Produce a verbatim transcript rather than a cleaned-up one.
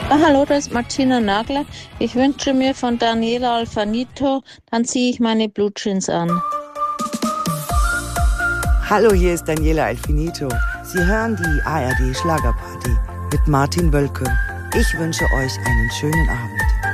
Ah, hallo, das ist Martina Nagler. Ich wünsche mir von Daniela Alfanito, dann ziehe ich meine Blutjeans an. Hallo, hier ist Daniela Alfinito. Sie hören die A R D Schlagerparty mit Martin Wölke. Ich wünsche euch einen schönen Abend.